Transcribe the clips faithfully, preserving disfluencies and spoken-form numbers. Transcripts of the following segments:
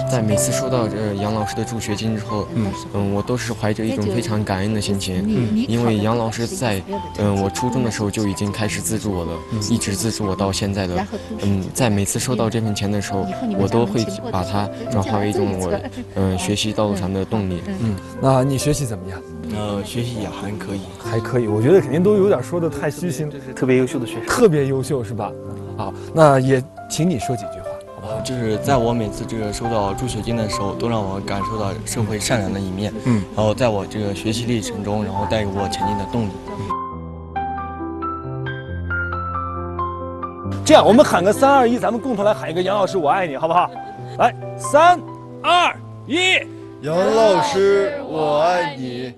在每次收到呃杨老师的助学金之后，嗯嗯，我都是怀着一种非常感恩的心情，嗯，因为杨老师在嗯、呃、我初中的时候就已经开始资助我了，嗯、一直资助我到现在的，嗯，在每次收到这份钱的时候，我都会把它转化为一种我嗯、呃、学习道路上的动力。 嗯，那你学习怎么样？ 呃，学习也还可以， 还可以。我觉得肯定都有点说的太虚心， 特别优秀的学生， 特别优秀是吧？好，那也请你说几句话。 啊，就是在我每次这个收到助学金的时候，都让我感受到社会善良的一面，嗯，然后在我这个学习历程中，然后带给我前进的动力。 这样，我们喊个三二一，咱们共同来喊一个杨老师我爱你，好不好？来，三二一， 杨老师我爱你。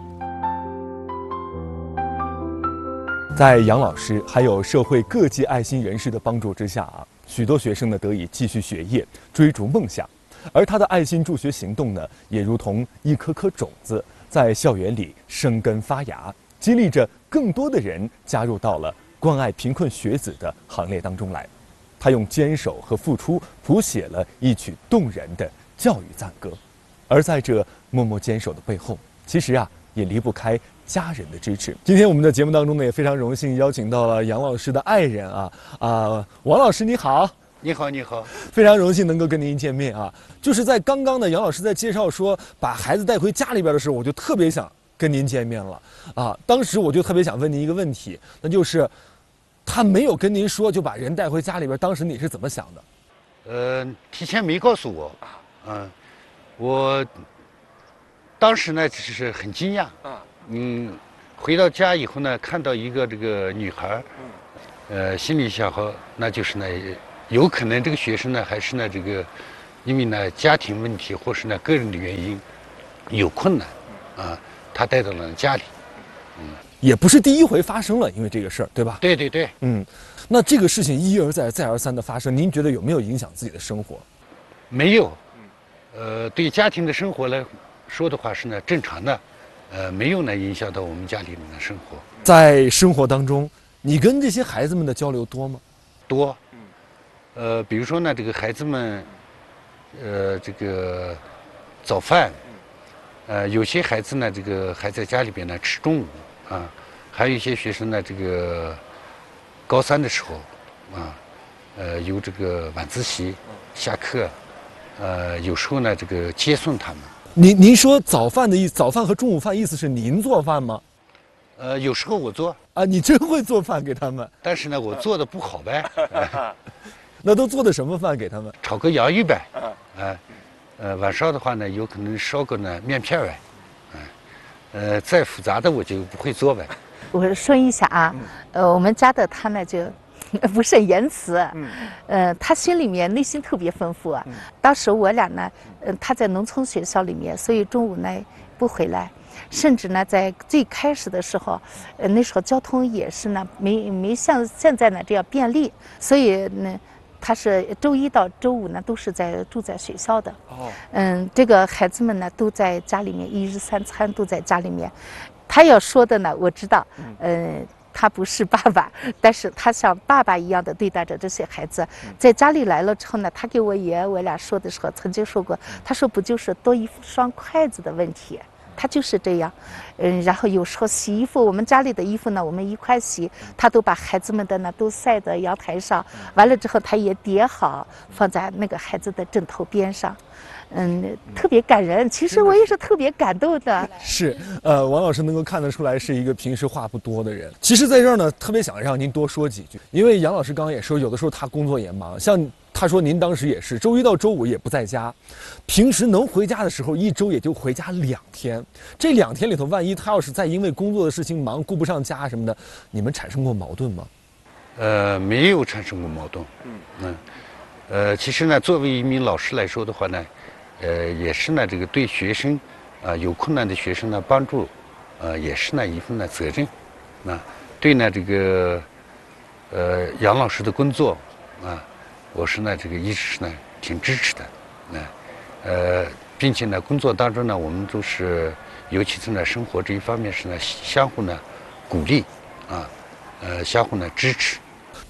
在杨老师还有社会各界爱心人士的帮助之下啊，许多学生呢得以继续学业，追逐梦想。而他的爱心助学行动呢，也如同一颗颗种子，在校园里生根发芽，激励着更多的人加入到了关爱贫困学子的行列当中来。他用坚守和付出谱写了一曲动人的教育赞歌。而在这默默坚守的背后，其实啊，也离不开家人的支持。今天我们的节目当中呢，也非常荣幸邀请到了杨老师的爱人啊啊、呃，王老师你好。 你好，你好， 非常荣幸能够跟您见面啊！就是在刚刚呢，杨老师在介绍说把孩子带回家里边的时候，我就特别想跟您见面了啊！当时我就特别想问您一个问题，那就是他没有跟您说就把人带回家里边，当时你是怎么想的？ 呃，提前没告诉我，嗯，我当时呢就是很惊讶，嗯，回到家以后呢，看到一个这个女孩，呃，心里想和那就是呢。有可能这个学生呢，还是呢这个，因为呢家庭问题或是呢个人的原因，有困难，啊，他带到了家里， 嗯，也不是第一回发生了，因为这个事儿，对吧？ 对对对， 嗯，那这个事情一而再再而三的发生，您觉得有没有影响自己的生活？ 没有，呃，对家庭的生活来说的话是呢正常的，呃，没有呢影响到我们家里面的生活。 在生活当中，你跟这些孩子们的交流多吗？ 多。呃，比如说呢，这个孩子们，呃，这个早饭，呃，有些孩子呢，这个还在家里边呢吃中午啊，还有一些学生呢，这个高三的时候啊，呃，有这个晚自习，下课，呃，有时候呢，这个接送他们。 您您说早饭的意思，早饭和中午饭意思是您做饭吗？ 呃，有时候我做。 啊，你真会做饭给他们？ 但是呢，我做的不好呗。 那都做的什么饭给他们？ 炒个洋芋呗，啊、呃，呃，晚上的话呢，有可能烧个呢面片呗，啊、呃，呃，再复杂的我就不会做呗。 我说一下啊，呃，我们家的他呢就不甚言辞，嗯，呃，他心里面内心特别丰富啊。嗯、当时我俩呢，呃，他在农村学校里面，所以中午呢不回来。甚至呢，在最开始的时候，呃，那时候交通也是呢，没没像现在呢这样便利，所以呢。他是周一到周五呢，都是在住在学校的。哦，嗯，这个孩子们呢，都在家里面，一日三餐都在家里面。他要说的呢，我知道，嗯，他不是爸爸，但是他像爸爸一样的对待着这些孩子。在家里来了之后呢，他给我爷爷我俩说的时候，曾经说过，他说不就是多一双筷子的问题。他就是这样，嗯，然后有时候洗衣服，我们家里的衣服呢，我们一块洗，他都把孩子们的呢都晒在阳台上，完了之后他也叠好，放在那个孩子的枕头边上，嗯，特别感人。其实我也是特别感动的。 是，呃，王老师能够看得出来是一个平时话不多的人。其实在这儿呢，特别想让您多说几句，因为杨老师刚刚也说，有的时候他工作也忙，像。他说：“您当时也是周一到周五也不在家，平时能回家的时候，一周也就回家两天。这两天里头，万一他要是再因为工作的事情忙，顾不上家什么的，你们产生过矛盾吗？” 呃，没有产生过矛盾。嗯嗯，呃，其实呢，作为一名老师来说的话呢，呃，也是呢，这个对学生，啊、呃，有困难的学生呢帮助，呃，也是呢一份呢责任。啊，对呢，这个，呃，杨老师的工作，啊。我是呢，这个一直是呢挺支持的，那，呃，并且呢，工作当中呢，我们都是，尤其是呢生活这一方面是呢相互呢鼓励，啊，呃，相互呢支持。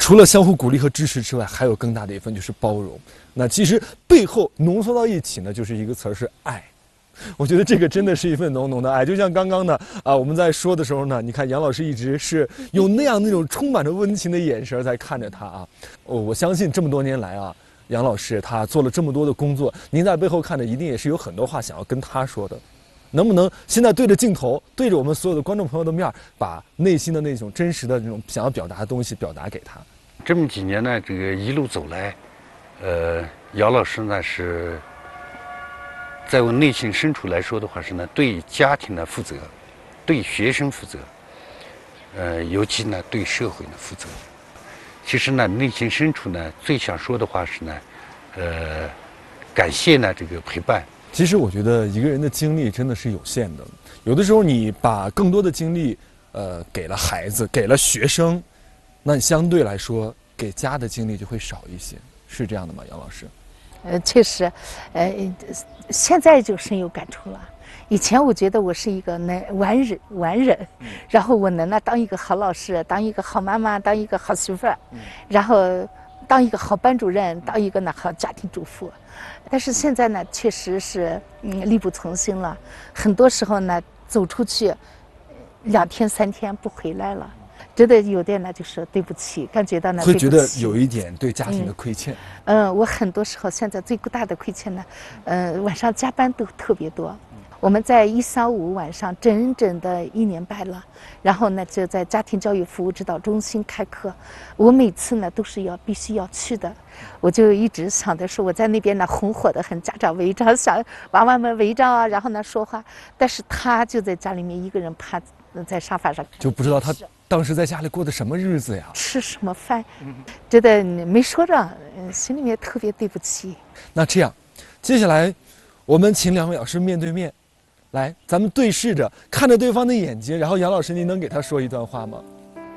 除了相互鼓励和支持之外，还有更大的一份就是包容。那其实背后浓缩到一起呢，就是一个词儿是爱。我觉得这个真的是一份浓浓的爱，就像刚刚呢啊，我们在说的时候呢，你看杨老师一直是用那样那种充满着温情的眼神在看着他啊。哦，我相信这么多年来啊，杨老师他做了这么多的工作，您在背后看着一定也是有很多话想要跟他说的。能不能现在对着镜头，对着我们所有的观众朋友的面，把内心的那种真实的那种想要表达的东西表达给他？ 这么几年呢，这个一路走来，呃，姚老师呢是。在我内心深处来说的话是呢，对家庭呢负责，对学生负责，呃，尤其呢对社会呢负责。其实呢，内心深处呢最想说的话是呢，呃，感谢呢这个陪伴。 其实我觉得一个人的精力真的是有限的，有的时候你把更多的精力，呃，给了孩子，给了学生，那相对来说给家的精力就会少一些，是这样的吗，杨老师？ 呃，确实，呃，现在就深有感触了。以前我觉得我是一个能完人完人，嗯、然后我能呢当一个好老师，当一个好妈妈，当一个好媳妇儿，嗯、然后当一个好班主任，当一个呢好家庭主妇。但是现在呢，确实是嗯力不从心了。很多时候呢，走出去两天三天不回来了。真的有点呢，就是对不起，感觉到呢， 会觉得有一点对家庭的亏欠。 嗯，嗯我很多时候现在最大的亏欠呢，嗯，晚上加班都特别多。我们在一三五晚上整整的一年半了，然后呢就在家庭教育服务指导中心开课，我每次呢都是要必须要去的，我就一直想的是我在那边呢红火的很，家长围着小娃娃们围着啊，然后呢说话，但是他就在家里面一个人趴在沙发上， 就不知道他当时在家里过的什么日子呀？ 吃什么饭？真的没说着，心里面特别对不起。 那这样，接下来我们请两位老师面对面，来，咱们对视着，看着对方的眼睛，然后杨老师，您能给他说一段话吗？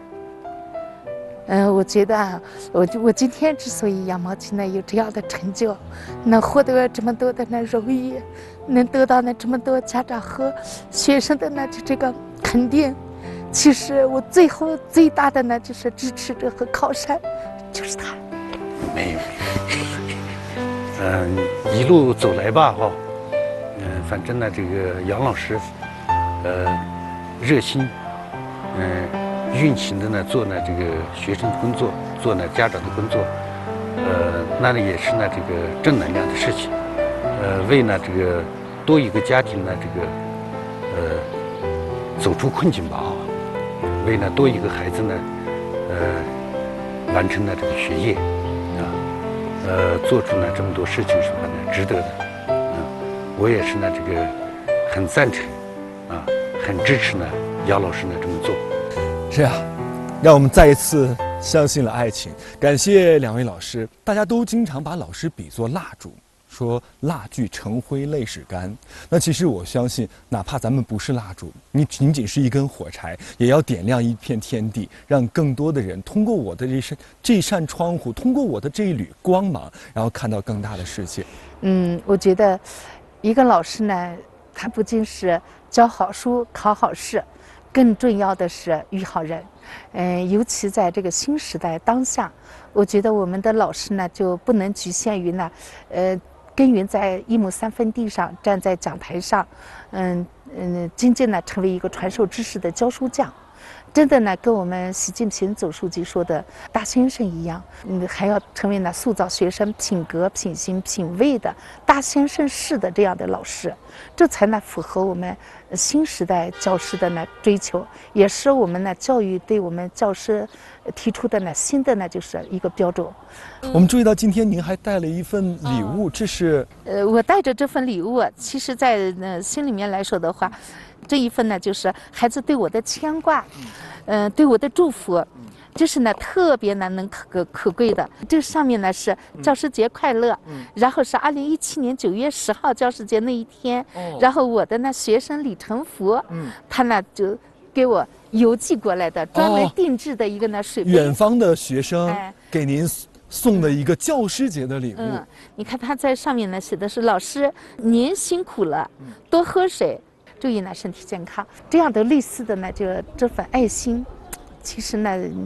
嗯、呃，我觉得啊，我我今天之所以羊毛巾呢有这样的成就，能获得这么多的那荣誉，能得到呢这么多家长和学生的呢就这个肯定。其实我最后最大的呢，就是支持者和靠山，就是他。 没有，嗯、呃，一路走来吧，哈，嗯、呃，反正呢，这个杨老师，呃，热心，嗯、呃，运行的呢，做呢这个学生的工作，做呢家长的工作，呃，那呢也是呢这个正能量的事情，呃，为呢这个多一个家庭呢这个，呃，走出困境吧啊。为呢多一个孩子呢，呃，完成了这个学业，啊，呃，做出了这么多事情是吧呢，值得的，啊，我也是呢这个很赞成，啊，很支持呢姚老师呢这么做。 是啊，让我们再一次相信了爱情。感谢两位老师，大家都经常把老师比作蜡烛。说蜡炬成灰泪始干，那其实我相信，哪怕咱们不是蜡烛，你仅仅是一根火柴，也要点亮一片天地，让更多的人通过我的这扇这扇窗户，通过我的这一缕光芒，然后看到更大的世界。 嗯，我觉得，一个老师呢，他不仅是教好书、考好试，更重要的是育好人。嗯，尤其在这个新时代当下，我觉得我们的老师呢，就不能局限于呢，呃。耕耘在一亩三分地上，站在讲台上，嗯嗯，渐渐呢成为一个传授知识的教书匠，真的呢跟我们习近平总书记说的大先生一样，嗯，还要成为呢塑造学生品格、品行、品味的大先生式的这样的老师，这才呢符合我们新时代教师的呢追求，也是我们呢教育对我们教师提出的呢新的呢就是一个标准。 我们注意到今天您还带了一份礼物，哦、这是呃，我带着这份礼物，其实在呃心里面来说的话，这一份呢就是孩子对我的牵挂，嗯、呃，对我的祝福，这是呢特别难能可可贵的。这上面呢是教师节快乐，嗯、然后是二零一七年九月十号教师节那一天，哦、然后我的呢学生李成福，嗯，他呢就给我邮寄过来的专门定制的一个呢水杯， 远方的学生给您送的一个教师节的礼物。 嗯，你看他在上面呢写的是老师您辛苦了，多喝水，注意呢身体健康。这样的类似的呢，就这份爱心，其实呢，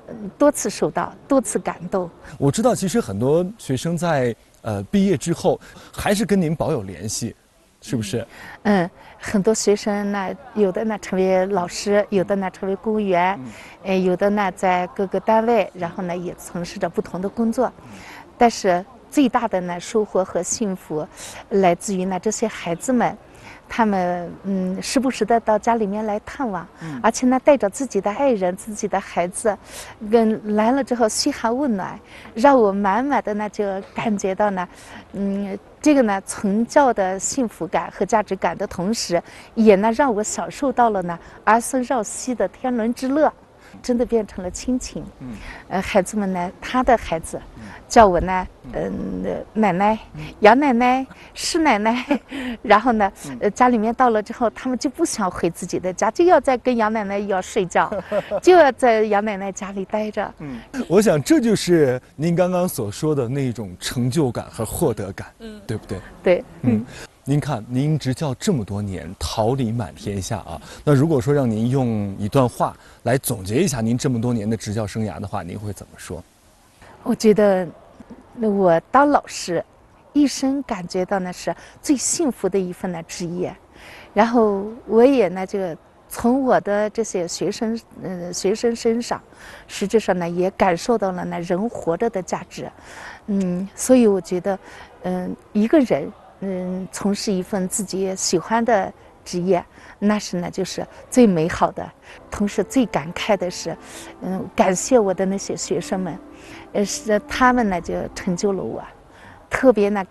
多次受到，多次感动。 我知道，其实很多学生在呃毕业之后，还是跟您保有联系，是不是？ 嗯，很多学生呢，有的呢成为老师，有的呢成为公务员，嗯，呃，有的呢在各个单位，然后呢也从事着不同的工作，但是最大的呢收获和幸福，来自于呢这些孩子们。他们嗯，时不时的到家里面来探望，嗯、而且呢，带着自己的爱人、自己的孩子，跟来了之后嘘寒问暖，让我满满的呢就感觉到呢，嗯，这个呢从教的幸福感和价值感的同时，也呢让我享受到了呢儿孙绕膝的天伦之乐。真的变成了亲情，嗯，呃，孩子们呢，他的孩子，叫我呢，嗯、呃，奶奶、杨奶奶、施奶奶，然后呢，呃，家里面到了之后，他们就不想回自己的家，就要在跟杨奶奶要睡觉，就要在杨奶奶家里待着。嗯， 我想这就是您刚刚所说的那种成就感和获得感，嗯，对不对？ 对，嗯。 您看，您执教这么多年，桃李满天下啊。那如果说让您用一段话来总结一下您这么多年的执教生涯的话，您会怎么说？ 我觉得，我当老师，一生感觉到呢是最幸福的一份的职业。然后我也呢就从我的这些学生，呃，学生身上，实质上呢也感受到了呢人活着的价值。嗯，所以我觉得，嗯、呃，一个人。嗯，从事一份自己喜欢的职业，那是呢就是最美好的。同时最感慨的是，嗯，感谢我的那些学生们，呃，是他们呢就成就了我。特别呢